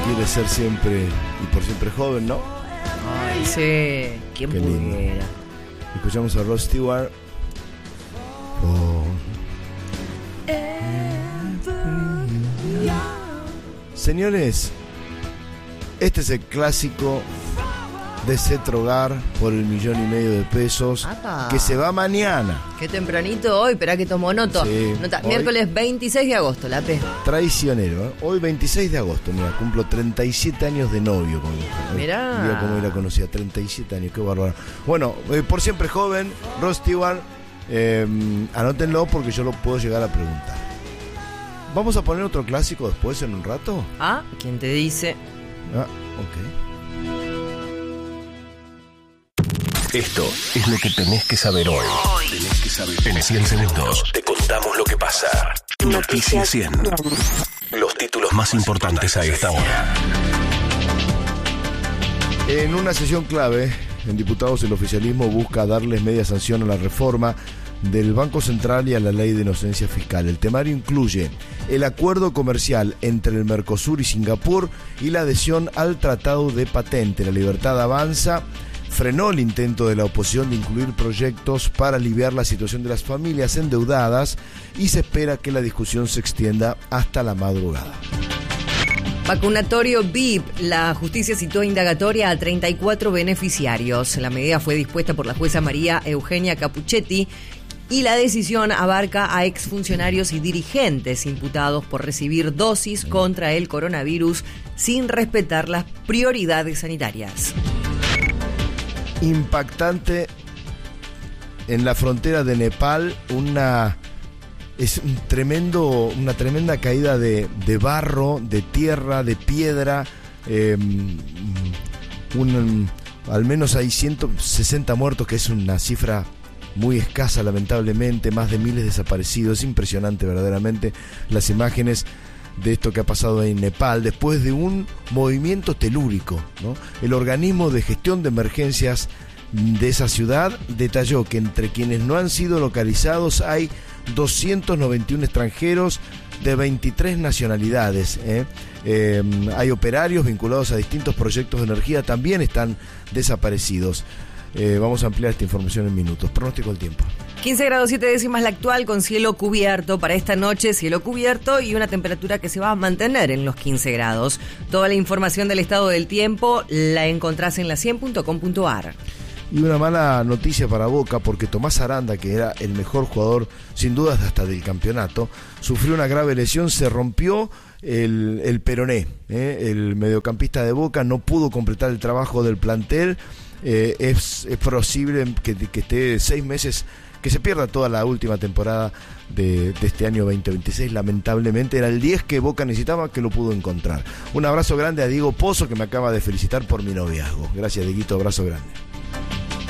quiere ser siempre y por siempre joven, ¿no? Ay, sí. ¿Quién Qué lindo. pudiera? Escuchamos a Rod Stewart. Oh. Señores, este es el clásico de Cetrogar por el 1,5 millones de pesos. ¡Apa! Que se va mañana. Qué tempranito hoy, esperá que tomo nota. Sí, Nota. hoy- Miércoles 26 de agosto, la P. Traicionero, ¿eh? Hoy 26 de agosto, mira, cumplo 37 años de novio con mi mujer. Mirá. Mira cómo la conocía, 37 años, qué bárbaro. Bueno, por siempre joven, Rod Stewart, anótenlo porque yo lo puedo llegar a preguntar. ¿Vamos a poner otro clásico después en un rato? Ah, ¿quién te dice? Ah, ok. Esto es lo que tenés que saber hoy. Tenés que saber. En 100 segundos te contamos lo que pasa. Noticias 100. Los títulos más importantes a esta hora. En una sesión clave, en diputados el oficialismo busca darles media sanción a la reforma del Banco Central y a la Ley de Inocencia Fiscal. El temario incluye el acuerdo comercial entre el Mercosur y Singapur y la adhesión al Tratado de Patente. La Libertad Avanza frenó el intento de la oposición de incluir proyectos para aliviar la situación de las familias endeudadas y se espera que la discusión se extienda hasta la madrugada. Vacunatorio VIP. La justicia citó indagatoria a 34 beneficiarios. La medida fue dispuesta por la jueza María Eugenia Capuchetti y la decisión abarca a exfuncionarios y dirigentes imputados por recibir dosis contra el coronavirus sin respetar las prioridades sanitarias. Impactante en la frontera de Nepal, una tremenda caída de barro, de tierra, de piedra. Al menos hay 160 muertos, que es una cifra muy escasa, lamentablemente, más de miles desaparecidos. Es impresionante verdaderamente las imágenes de esto que ha pasado en Nepal después de un movimiento telúrico, ¿no? El organismo de gestión de emergencias de esa ciudad detalló que entre quienes no han sido localizados hay 291 extranjeros de 23 nacionalidades. Hay operarios vinculados a distintos proyectos de energía, también están desaparecidos. Vamos a ampliar esta información en minutos. Pronóstico del tiempo. 15 grados 7 décimas la actual, con cielo cubierto para esta noche, cielo cubierto y una temperatura que se va a mantener en los 15 grados. Toda la información del estado del tiempo la encontrás en la100.com.ar. Y una mala noticia para Boca, porque Tomás Aranda, que era el mejor jugador sin dudas hasta del campeonato, sufrió una grave lesión, se rompió el peroné. El mediocampista de Boca no pudo completar el trabajo del plantel. Es posible que esté 6 meses, que se pierda toda la última temporada de este año 2026. Lamentablemente era el 10 que Boca necesitaba, que lo pudo encontrar. Un abrazo grande a Diego Pozo, que me acaba de felicitar por mi noviazgo. Gracias, Dieguito, abrazo grande.